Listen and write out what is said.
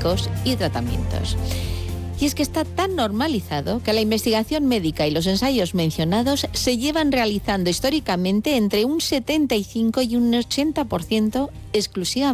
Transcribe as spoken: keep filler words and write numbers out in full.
diagnósticos y tratamientos. Y es que está tan normalizado que la investigación médica y los ensayos mencionados se llevan realizando históricamente entre un setenta y cinco y un ochenta por ciento exclusivamente